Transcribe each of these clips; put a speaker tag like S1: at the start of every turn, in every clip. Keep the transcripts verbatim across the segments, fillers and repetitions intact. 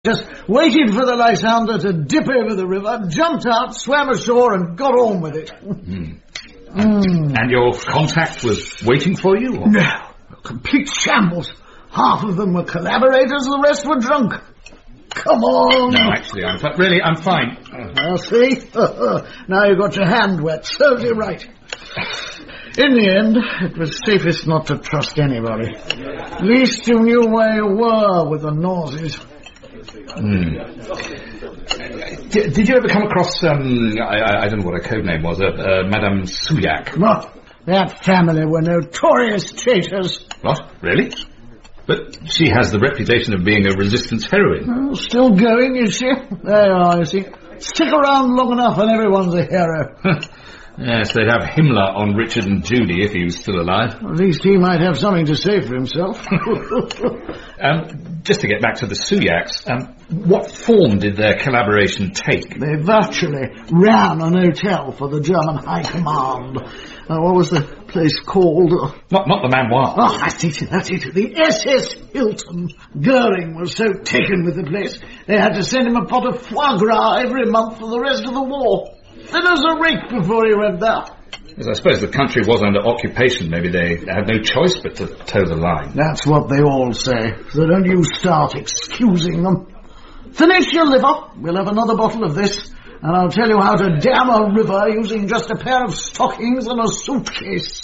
S1: Just waited for the Lysander to dip over the river, jumped out, swam ashore and got on with it.
S2: Mm. Mm. And your contact was waiting for you? Or?
S1: No, complete shambles. Half of them were collaborators, the rest were drunk. Come on.
S2: No, actually, I'm fi- really, I'm fine.
S1: I'll see. Now you've got your hand wet. Serves you right. In the end, it was safest not to trust anybody. At least you knew where you were with the Norseys.
S2: Mm. Did, did you ever come across, um, I, I don't know what her code name was, uh, uh, Madame Suyak?
S1: What? That family were notorious traitors.
S2: What? Really? But she has the reputation of being a resistance heroine.
S1: Well, still going, is she? There you are, you see. Stick around long enough and everyone's a hero.
S2: Yes, they'd have Himmler on Richard and Judy if he was still alive.
S1: At least he might have something to say for himself.
S2: um, just to get back to the Suyaks, um, what form did their collaboration take?
S1: They virtually ran an hotel for the German High Command. Uh, what was the place called?
S2: Not not the Manoir.
S1: Oh, that's it, that's it. The S S Hilton. Goering was so taken with the place, they had to send him a pot of foie gras every month for the rest of the war. Then as a rake before he went there.
S2: Yes, I suppose the country was under occupation. Maybe they had no choice but to toe the line.
S1: That's what they all say. So don't you start excusing them. Finish your liver. We'll have another bottle of this. And I'll tell you how to dam a river using just a pair of stockings and a suitcase.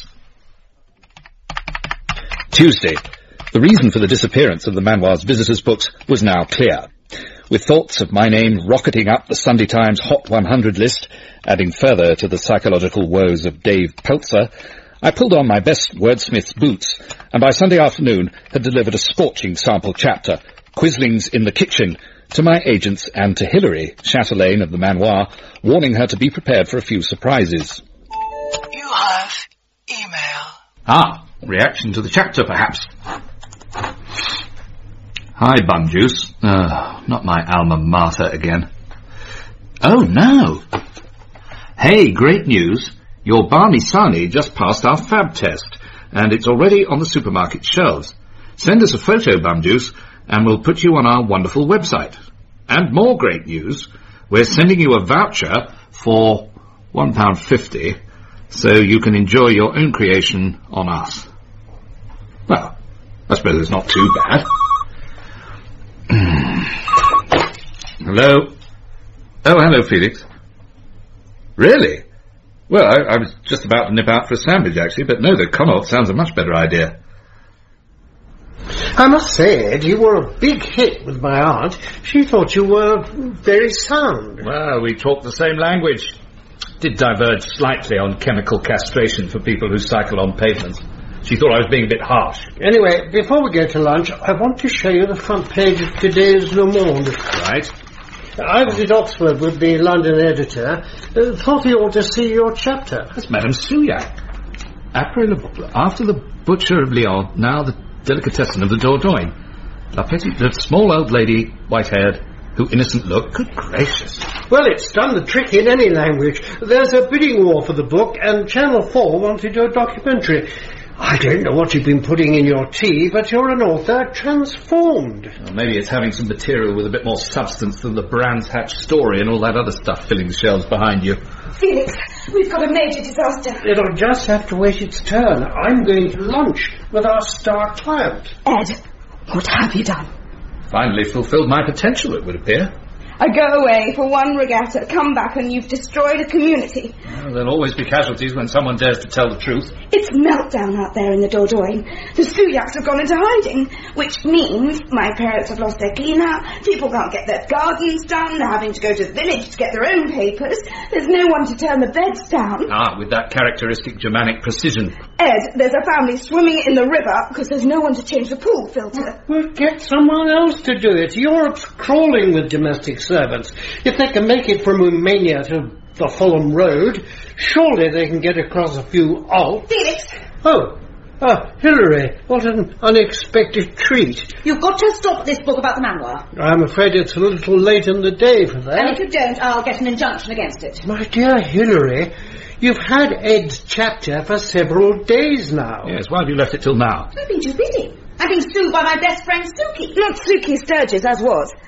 S3: Tuesday. The reason for the disappearance of the Manoir's visitors' books was now clear. With thoughts of my name rocketing up the Sunday Times Hot one hundred list, adding further to the psychological woes of Dave Peltzer, I pulled on my best wordsmith's boots, and by Sunday afternoon had delivered a scorching sample chapter, Quislings in the Kitchen, to my agents and to Hilary, chatelaine of the Manoir, warning her to be prepared for a few surprises.
S4: You have email.
S2: Ah, reaction to the chapter, perhaps. Hi, Bumjuice. Uh, not my alma mater again. Oh, no. Hey, great news. Your Barney Sani just passed our fab test, and it's already on the supermarket shelves. Send us a photo, Bumjuice, and we'll put you on our wonderful website. And more great news. We're sending you a voucher for one pound fifty, so you can enjoy your own creation on us. Well, I suppose it's not too bad. Hello? Oh, hello, Felix. Really? Well, I, I was just about to nip out for a sandwich, actually, but no, the Connaught sounds a much better idea.
S5: I must say, Ed, you were a big hit with my aunt. She thought you were very sound.
S2: Well, we talk the same language. Did diverge slightly on chemical castration for people who cycle on pavements. She thought I was being a bit harsh.
S5: Anyway, before we go to lunch, I want to show you the front page of today's Le Monde.
S2: Right.
S5: I was at Oxford with the London editor. Uh, thought he ought to see your chapter.
S2: That's Madame Suyak. Après le, after the butcher of Lyon, now the delicatessen of the Dordogne. La petite, the small old lady, white-haired, who innocent look. Good gracious.
S5: Well, it's done the trick in any language. There's a bidding war for the book, and Channel four want to do a documentary. I don't know what you've been putting in your tea, but you're an author transformed.
S2: Well, maybe it's having some material with a bit more substance than the Brands Hatch story and all that other stuff filling the shelves behind you.
S6: Felix, we've got a major disaster.
S5: It'll just have to wait its turn. I'm going to lunch with our star client.
S6: Ed, what have you done?
S2: Finally fulfilled my potential, it would appear.
S6: I go away for one regatta, come back and you've destroyed a community.
S2: Well, there'll always be casualties when someone dares to tell the truth.
S6: It's meltdown out there in the Dordogne. The Suyaks have gone into hiding, which means my parents have lost their cleaner, people can't get their gardens done, they're having to go to the village to get their own papers, there's no one to turn the beds down.
S2: Ah, with that characteristic Germanic precision.
S6: Ed, there's a family swimming in the river because there's no one to change the pool filter.
S5: Well, get someone else to do it. Europe's crawling with domestic servants. If they can make it from Romania to the Fulham Road, surely they can get across a few Alps.
S6: Felix!
S5: Oh, uh, Hilary, what an unexpected treat.
S7: You've got to stop this book about the Manoir.
S5: I'm afraid it's a little late in the day for that.
S7: And if you don't, I'll get an injunction against it.
S5: My dear Hilary, you've had Ed's chapter for several days now.
S2: Yes, why have you left it till now?
S7: I've been too busy. I've been sued by my best friend, Suki.
S6: Not Suki Sturgis, as was.